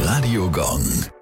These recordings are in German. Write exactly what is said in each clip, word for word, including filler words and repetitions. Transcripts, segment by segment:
Radio Gong.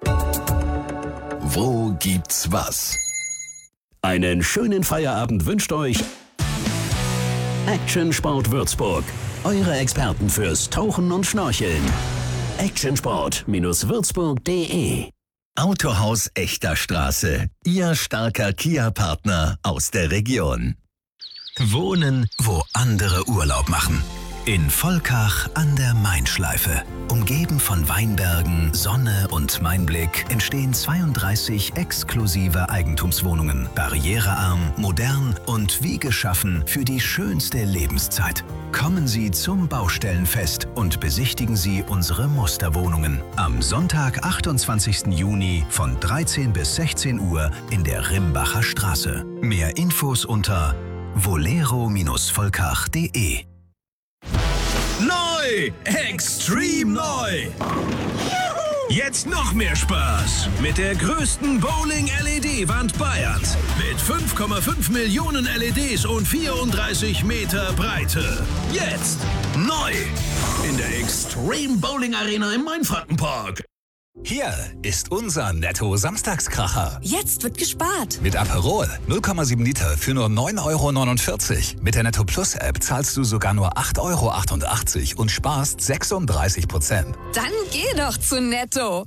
Wo gibt's was? Einen schönen Feierabend wünscht euch Action Sport Würzburg. Eure Experten fürs Tauchen und Schnorcheln. actionsport Würzburg punkt de Autohaus Echter Straße. Ihr starker Kia-Partner aus der Region. Wohnen, wo andere Urlaub machen. In Volkach an der Mainschleife. Umgeben von Weinbergen, Sonne und Mainblick entstehen zweiunddreißig exklusive Eigentumswohnungen. Barrierearm, modern und wie geschaffen für die schönste Lebenszeit. Kommen Sie zum Baustellenfest und besichtigen Sie unsere Musterwohnungen. Am Sonntag, achtundzwanzigsten Juni von dreizehn bis sechzehn Uhr in der Rimbacher Straße. Mehr Infos unter volero Volkach punkt de. Neu! Extrem neu! Jetzt noch mehr Spaß mit der größten Bowling-L E D-Wand Bayerns. Mit fünf Komma fünf Millionen L E Ds und vierunddreißig Meter Breite. Jetzt neu in der Extreme Bowling Arena im Mainfrankenpark. Hier ist unser Netto-Samstagskracher. Jetzt wird gespart. Mit Aperol null Komma sieben Liter für nur neun Euro neunundvierzig. Mit der Netto Plus App zahlst du sogar nur acht Euro achtundachtzig und sparst sechsunddreißig Prozent. Dann geh doch zu Netto.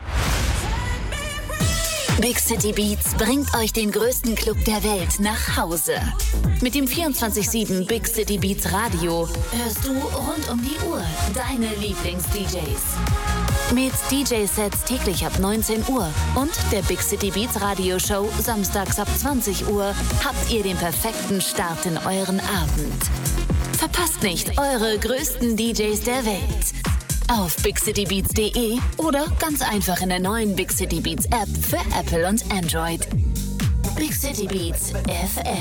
Big City Beats bringt euch den größten Club der Welt nach Hause. Mit dem vierundzwanzig sieben Big City Beats Radio hörst du rund um die Uhr deine Lieblings-D Js. Mit D J-Sets täglich ab neunzehn Uhr und der Big City Beats Radioshow samstags ab zwanzig Uhr habt ihr den perfekten Start in euren Abend. Verpasst nicht eure größten D Js der Welt. Auf big city beats punkt de oder ganz einfach in der neuen Big City Beats App für Apple und Android. Big City Beats F M.